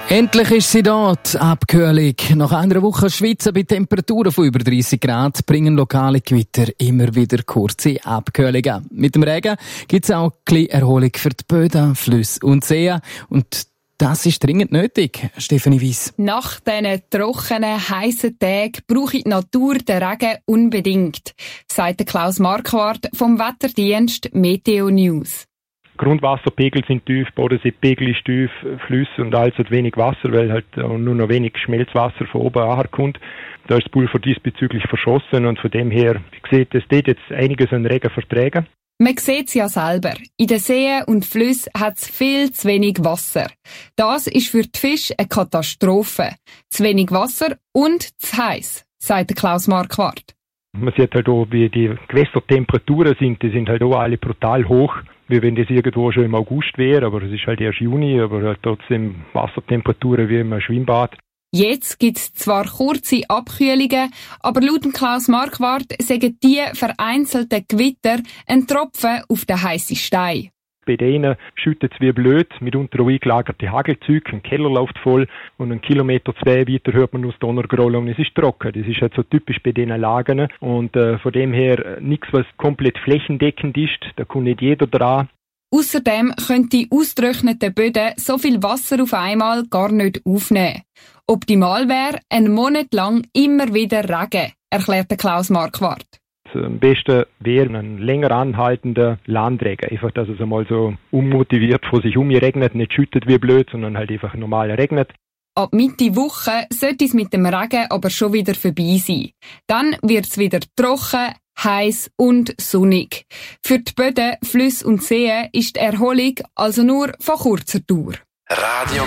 Endlich ist sie da, die Abkühlung. Nach einer Woche Schwitzen bei Temperaturen von über 30 Grad bringen lokale Gewitter immer wieder kurze Abkühlungen. Mit dem Regen gibt es auch ein bisschen Erholung für die Böden, Flüsse und Seen. Und das ist dringend nötig, Stefanie Weiss. Nach diesen trockenen, heissen Tagen braucht die Natur den Regen unbedingt, sagt Klaus Marquardt vom Wetterdienst Meteo News. Grundwasserpegel sind tief, Bodenseepegel ist tief, Flüsse und alles hat wenig Wasser, weil halt nur noch wenig Schmelzwasser von oben ankommt. Da ist das Pulver diesbezüglich verschossen und von dem her, wie gesagt, es steht jetzt einiges an Regen vertragen. Man sieht es ja selber. In den Seen und Flüssen hat es viel zu wenig Wasser. Das ist für die Fische eine Katastrophe. Zu wenig Wasser und zu heiß, sagt Klaus Marquardt. Man sieht halt auch, wie die Gewässertemperaturen sind. Die sind halt auch alle brutal hoch, wie wenn das irgendwo schon im August wäre. Aber es ist halt erst Juni, aber halt trotzdem Wassertemperaturen wie im Schwimmbad. Jetzt gibt es zwar kurze Abkühlungen, aber laut Klaus Marquardt sagen die vereinzelten Gewitter ein Tropfen auf den heissen Stein. Bei denen schüttet es wie blöd, mitunter auch eingelagerte Hagelzüge, ein Keller läuft voll und 1 Kilometer, 2 weiter hört man nur das Donnergrollen und es ist trocken. Das ist halt so typisch bei diesen Lagen und von dem her nichts, was komplett flächendeckend ist, da kommt nicht jeder dran. Außerdem können die ausgetrockneten Böden so viel Wasser auf einmal gar nicht aufnehmen. Optimal wäre einen Monat lang immer wieder Regen, erklärte Klaus Marquardt. Am besten wäre ein länger anhaltender Landregen. Einfach, dass es einmal so unmotiviert vor sich regnet, nicht schüttet wie blöd, sondern halt einfach normal regnet. Ab Mitte Woche sollte es mit dem Regen aber schon wieder vorbei sein. Dann wird es wieder trocken, heiß und sonnig. Für die Böden, Flüsse und Seen ist die Erholung also nur von kurzer Dauer. Radio